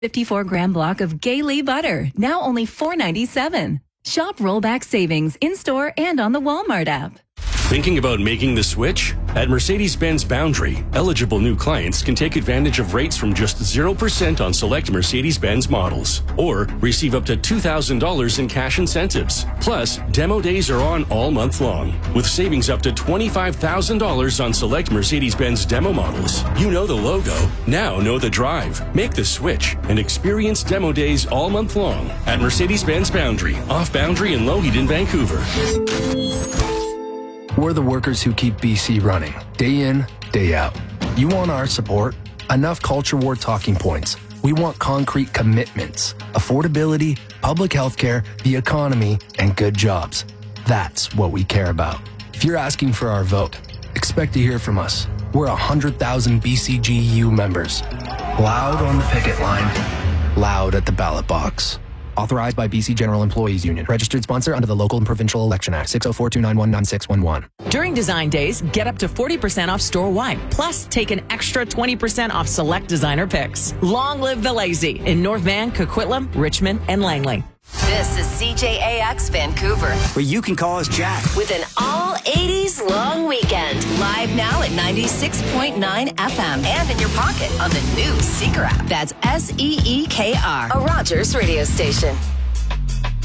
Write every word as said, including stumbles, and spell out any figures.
fifty-four gram block of Gailey butter, now only four ninety-seven. Shop rollback savings in-store and on the Walmart app. Thinking about making the switch? At Mercedes-Benz Boundary, eligible new clients can take advantage of rates from just zero percent on select Mercedes-Benz models, or receive up to two thousand dollars in cash incentives. Plus, demo days are on all month long, with savings up to twenty-five thousand dollars on select Mercedes-Benz demo models. You know the logo, now know the drive. Make the switch and experience demo days all month long at Mercedes-Benz Boundary, off Boundary and Lougheed in Vancouver. We're the workers who keep B C running, day in, day out. You want our support? Enough culture war talking points. We want concrete commitments, affordability, public health care, the economy, and good jobs. That's what we care about. If you're asking for our vote, expect to hear from us. We're one hundred thousand B C G U members. Loud on the picket line, loud at the ballot box. Authorized by B C General Employees Union. Registered sponsor under the Local and Provincial Election Act. six oh four, two nine one, nine six one one. During Design Days, get up to forty percent off store-wide. Plus, take an extra twenty percent off select designer picks. Long live the lazy in North Van, Coquitlam, Richmond, and Langley. This is C J A X Vancouver, where you can call us Jack. With an all eighties long weekend. Live now at ninety-six point nine F M and in your pocket on the new Seeker app. That's S E E K R, a Rogers radio station.